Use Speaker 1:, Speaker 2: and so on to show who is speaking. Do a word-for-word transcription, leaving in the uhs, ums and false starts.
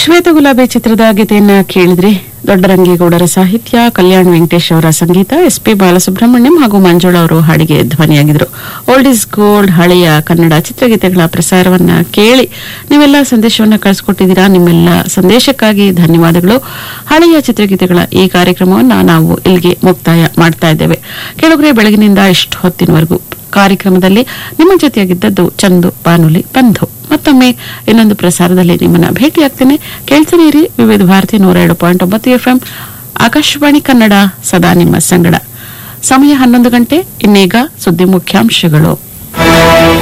Speaker 1: ಶ್ವೇತ ಗುಲಾಬಿ ಚಿತ್ರದ ಗೀತೆಯನ್ನ ಕೇಳಿದ್ರಿ. ದೊಡ್ಡರಂಗೇಗೌಡರ ಸಾಹಿತ್ಯ, ಕಲ್ಯಾಣ್ ವೆಂಕಟೇಶ್ ಅವರ ಸಂಗೀತ, ಎಸ್ ಪಿ ಬಾಲಸುಬ್ರಹ್ಮಣ್ಯಂ ಹಾಗೂ ಮಂಜುಳಾ ಅವರು ಹಾಡಿಗೆ ಧ್ವನಿಯಾಗಿದ್ರು. ಓಲ್ಡ್ ಇಸ್ ಗೋಲ್ಡ್ ಹಳೆಯ ಕನ್ನಡ ಚಿತ್ರಗೀತೆಗಳ ಪ್ರಸಾರವನ್ನ ಕೇಳಿ ನೀವೆಲ್ಲ ಸಂದೇಶವನ್ನ ಕಳಿಸಿಕೊಟ್ಟಿದ್ದೀರಾ. ನಿಮ್ಮೆಲ್ಲ ಸಂದೇಶಕ್ಕಾಗಿ ಧನ್ಯವಾದಗಳು. ಹಳೆಯ ಚಿತ್ರಗೀತೆಗಳ ಈ ಕಾರ್ಯಕ್ರಮವನ್ನ ನಾವು ಇಲ್ಲಿಗೆ ಮುಕ್ತಾಯ ಮಾಡ್ತಾ ಇದ್ದೇವೆ. ಕೆಳಗರೆ ಬೆಳಗಿನಿಂದ ಇಷ್ಟು ಹೊತ್ತಿನವರೆಗೂ ಕಾರ್ಯಕ್ರಮದಲ್ಲಿ ನಿಮ್ಮ ಜೊತೆಯಾಗಿದ್ದದ್ದು ಚಂದು ಬಾನುಲಿ ಬಂಧು. ಮತ್ತೊಮ್ಮೆ ಇನ್ನೊಂದು ಪ್ರಸಾರದಲ್ಲಿ ನಿಮ್ಮನ್ನ ಭೇಟಿಯಾಗ್ತೇನೆ. ಕೇಳ್ತಾನೆ ಇರಿ ವಿವಿಧ ಭಾರತಿ ನೂರ ಎರಡು ಪಾಯಿಂಟ್ ಒಂಬತ್ತು ಎಫ್ಎಂ ಆಕಾಶವಾಣಿ ಕನ್ನಡ, ಸದಾ ನಿಮ್ಮ ಸಂಗಡ. ಸಮಯ ಹನ್ನೊಂದು ಗಂಟೆ. ಇನ್ನೀಗ ಸುದ್ದಿ ಮುಖ್ಯಾಂಶಗಳು.